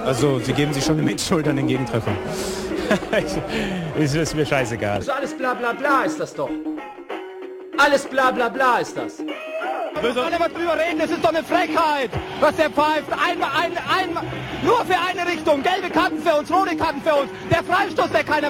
Also sie geben sich schon die Mitschuld an den Gegentreffer. ist mir scheißegal. Also alles bla bla bla ist das doch. Alles bla bla bla ist das. Wir sollen aber drüber reden, das ist doch eine Frechheit, was der pfeift. Einmal, nur für eine Richtung, gelbe Karten für uns, rote Karten für uns. Der Freistoß, der keiner